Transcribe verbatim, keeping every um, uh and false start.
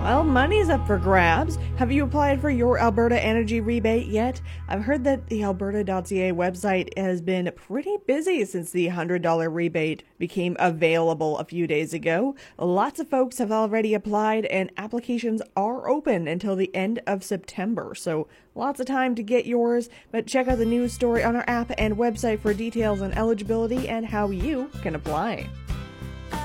Well, money's up for grabs. Have you applied for your Alberta Energy Rebate yet? I've heard that the alberta dot c a website has been pretty busy since the one hundred dollars rebate became available a few days ago. Lots of folks have already applied, and applications are open until the end of September, so lots of time to get yours. But check out the news story on our app and website for details on eligibility and how you can apply.